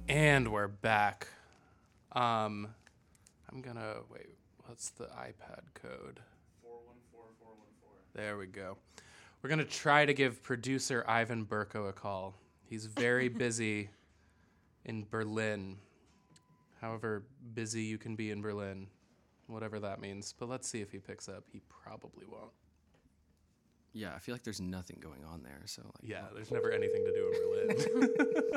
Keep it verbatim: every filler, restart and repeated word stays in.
And we're back. Um, I'm gonna wait. What's the iPad code? four one four four one four. There we go. We're gonna try to give producer Ivan Burko a call. He's very busy in Berlin. However busy you can be in Berlin, whatever that means. But let's see if he picks up. He probably won't. Yeah, I feel like there's nothing going on there. So like, Yeah, there's never anything to do in Berlin.